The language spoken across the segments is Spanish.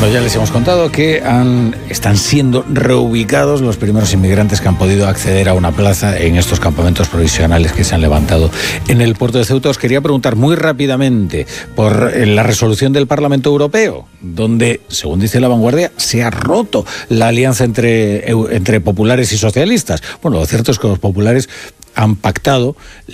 Bueno, ya les hemos contado que están siendo reubicados los primeros inmigrantes que han podido acceder a una plaza en estos campamentos provisionales que se han levantado en el puerto de Ceuta. Os quería preguntar muy rápidamente por la resolución del Parlamento Europeo, donde, según dice La Vanguardia, se ha roto la alianza entre populares y socialistas. Bueno, lo cierto es que los populares han pactado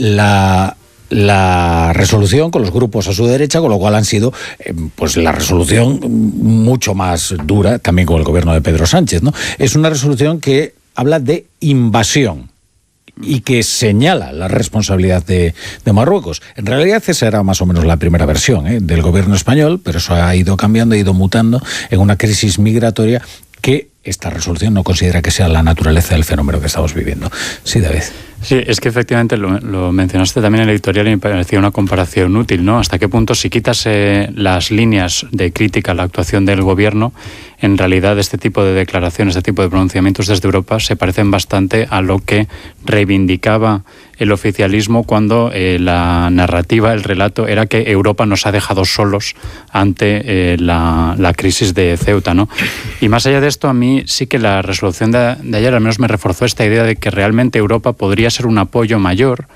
la resolución con los grupos a su derecha, con lo cual han sido pues la resolución mucho más dura también con el gobierno de Pedro Sánchez, ¿no? Es una resolución que habla de invasión y que señala la responsabilidad de Marruecos. En realidad esa era más o menos la primera versión del gobierno español, pero eso ha ido cambiando, ha ido mutando en una crisis migratoria que esta resolución no considera que sea la naturaleza del fenómeno que estamos viviendo. Sí, David. Sí, es que efectivamente lo mencionaste también en el editorial y me parecía una comparación útil, ¿no? Hasta qué punto, si quitas las líneas de crítica a la actuación del gobierno, en realidad este tipo de declaraciones, este tipo de pronunciamientos desde Europa se parecen bastante a lo que reivindicaba el oficialismo cuando la narrativa, el relato, era que Europa nos ha dejado solos ante la crisis de Ceuta, ¿no? Y más allá de esto, a mí sí que la resolución de ayer al menos me reforzó esta idea de que realmente Europa podría ser un apoyo mayor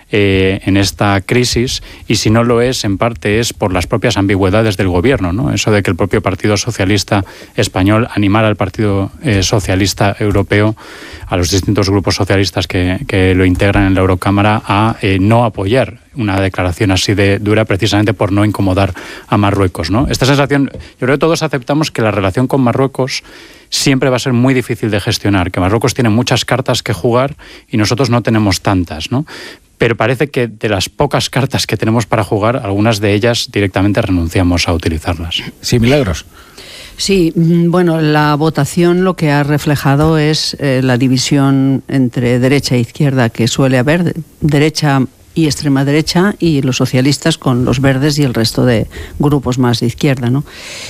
en esta crisis, y si no lo es, en parte es por las propias ambigüedades del gobierno, ¿no? Eso de que el propio Partido Socialista Español animara al Partido Socialista Europeo, a los distintos grupos socialistas que lo integran en la Eurocámara, a no apoyar una declaración así de dura, precisamente por no incomodar a Marruecos, ¿no? Esta sensación, yo creo que todos aceptamos que la relación con Marruecos siempre va a ser muy difícil de gestionar, que Marruecos tiene muchas cartas que jugar y nosotros no tenemos tantas, ¿no? Pero parece que de las pocas cartas que tenemos para jugar, algunas de ellas directamente renunciamos a utilizarlas. Sí, Milagros. Sí, bueno, la votación lo que ha reflejado es la división entre derecha e izquierda que suele haber, derecha y extrema derecha, y los socialistas con los verdes y el resto de grupos más de izquierda, ¿no?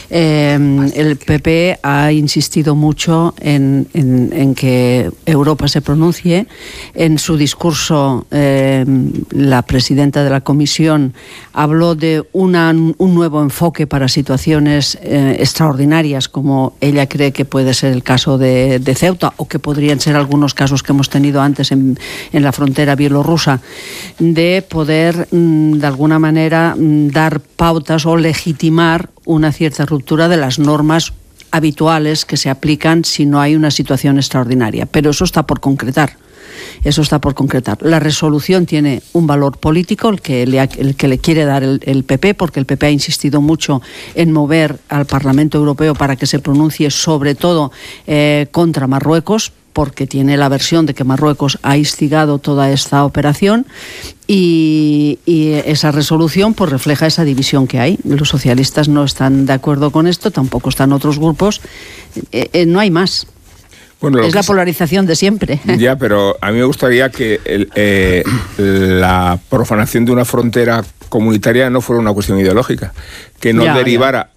El PP ha insistido mucho en que Europa se pronuncie. En su discurso, la presidenta de la Comisión habló de un nuevo enfoque para situaciones extraordinarias, como ella cree que puede ser el caso de Ceuta, o que podrían ser algunos casos que hemos tenido antes en la frontera bielorrusa, de poder, de alguna manera, dar pautas o legitimar una cierta ruptura de las normas habituales que se aplican si no hay una situación extraordinaria. Pero eso está por concretar. La resolución tiene un valor político, el que le quiere dar el PP, porque el PP ha insistido mucho en mover al Parlamento Europeo para que se pronuncie sobre todo contra Marruecos, porque tiene la versión de que Marruecos ha instigado toda esta operación, y esa resolución pues refleja esa división que hay. Los socialistas no están de acuerdo con esto, tampoco están otros grupos, no hay más. Bueno, es la polarización de siempre. Ya, pero a mí me gustaría que la profanación de una frontera comunitaria no fuera una cuestión ideológica, que no derivara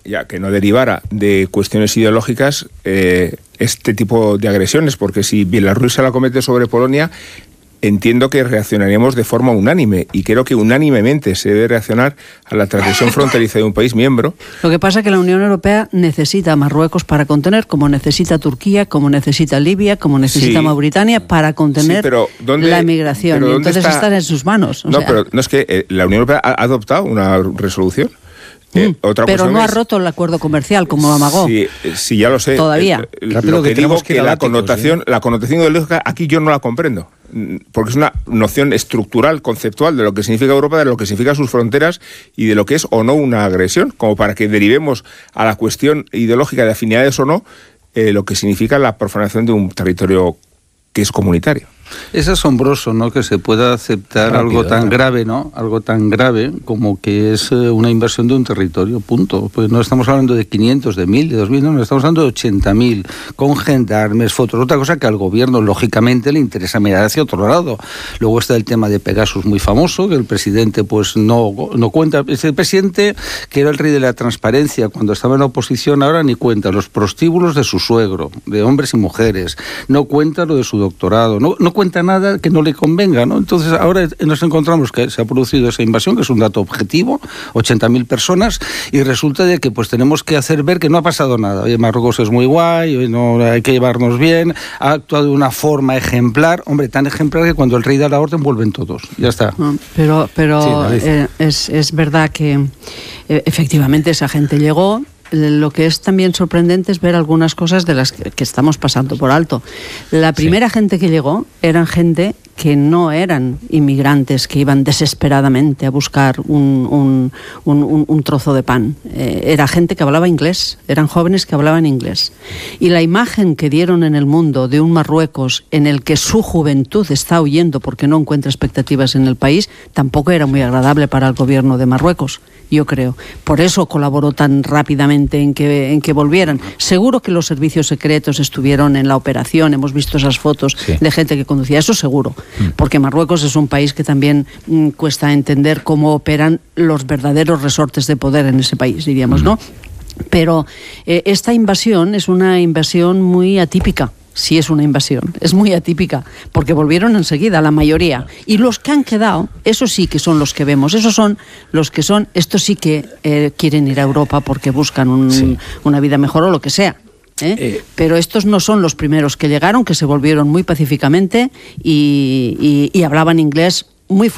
de cuestiones ideológicas este tipo de agresiones, porque si Bielorrusia la comete sobre Polonia, entiendo que reaccionaríamos de forma unánime, y creo que unánimemente se debe reaccionar a la transgresión fronteriza de un país miembro. Lo que pasa es que la Unión Europea necesita a Marruecos para contener, como necesita Turquía, como necesita Libia, como necesita Mauritania para contener la emigración. Y entonces están en sus manos. Pero no es que la Unión Europea ha adoptado una resolución. Pero no ha roto el acuerdo comercial, como amagó. Sí, ya lo sé. Todavía. Lo que digo es que la connotación ideológica aquí yo no la comprendo, porque es una noción estructural, conceptual, de lo que significa Europa, de lo que significan sus fronteras y de lo que es o no una agresión, como para que derivemos a la cuestión ideológica de afinidades o no lo que significa la profanación de un territorio que es comunitario. Es asombroso, ¿no?, que se pueda aceptar algo tan grave, ¿no? Algo tan grave como que es una invasión de un territorio, punto. Pues no estamos hablando de 500, de 1.000, de 2.000, no, estamos hablando de 80.000, con gendarmes, fotos. Otra cosa que al gobierno, lógicamente, le interesa mirar hacia otro lado. Luego está el tema de Pegasus, muy famoso, que el presidente pues no cuenta. Es el presidente que era el rey de la transparencia cuando estaba en la oposición, ahora ni cuenta los prostíbulos de su suegro, de hombres y mujeres, no cuenta lo de su doctorado, no cuenta nada que no le convenga, ¿no? Entonces ahora nos encontramos que se ha producido esa invasión, que es un dato objetivo, 80.000 personas, y resulta de que pues tenemos que hacer ver que no ha pasado nada. Oye, Marruecos es muy guay, no hay que llevarnos bien, ha actuado de una forma ejemplar, hombre, tan ejemplar que cuando el rey da la orden vuelven todos, ya está. Pero sí, es verdad que efectivamente esa gente llegó. Lo que es también sorprendente es ver algunas cosas de las que estamos pasando por alto. La primera gente que llegó eran gente que no eran inmigrantes que iban desesperadamente a buscar un trozo de pan. Era gente que hablaba inglés, eran jóvenes que hablaban inglés. Y la imagen que dieron en el mundo de un Marruecos en el que su juventud está huyendo porque no encuentra expectativas en el país, tampoco era muy agradable para el gobierno de Marruecos, yo creo. Por eso colaboró tan rápidamente en que volvieran. Seguro que los servicios secretos estuvieron en la operación, hemos visto esas fotos de gente que conducía, eso seguro. Porque Marruecos es un país que también cuesta entender cómo operan los verdaderos resortes de poder en ese país, diríamos, ¿no? Pero esta invasión es una invasión muy atípica. Sí, es una invasión, es muy atípica, porque volvieron enseguida, la mayoría. Y los que han quedado, esos sí que son los que vemos, esos son los que son, estos sí que quieren ir a Europa porque buscan una vida mejor o lo que sea. Pero estos no son los primeros que llegaron, que se volvieron muy pacíficamente y hablaban inglés muy